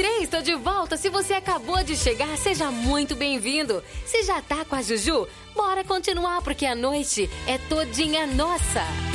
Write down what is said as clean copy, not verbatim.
Ei, estou de volta. Se você acabou de chegar, seja muito bem-vindo. Se já tá com a Juju, bora continuar porque a noite é todinha nossa.